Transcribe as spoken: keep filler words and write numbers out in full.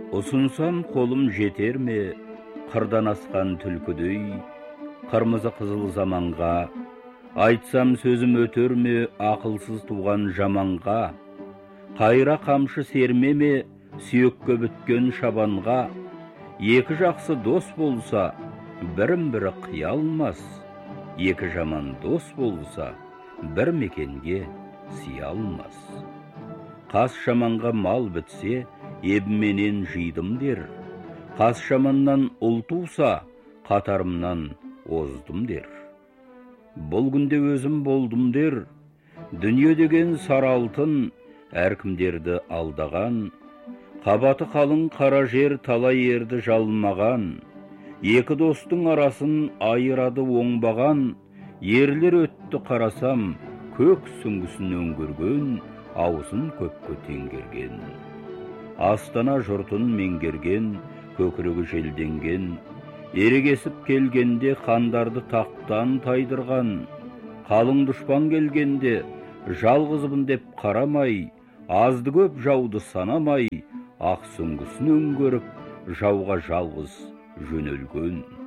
Ұсынсам қолым жетер ме, қырдан асқан түлкідей, қырмызы қызыл заманға, айтсам сөзім өтер ме, ақылсыз туған жаманға, қайра қамшы серме ме, сүйекке біткен шабанға, екі жақсы дос болса, бірін-бірі қия алмас, екі жаман дос болса, бір мекенге сия алмас. Қас жаманға мал бітсе, ебіменен жидым дер, қас жаманнан ұл туса, қатарымнан оздым дер. Бұл күнде өзім болдым дер, дүние деген сары алтын, әркімдерді алдаған, қабаты қалың қара жер талай ерді жалмаған, екі достың арасын айырады оңбаған, ерлер өтті қарасам, көк сүңгісін өңгерген, аузын көпке теңгерген. Астана жұртын меңгерген, көкірегі желденген, ерегесіп келгенде қандарды тақтан тайдырған, қалың дұшпан келгенде жалғызбын деп қарамай, азды көп жауды санамай, ақ сүңгісін өңгеріп, жауға жалғыз жөнелген.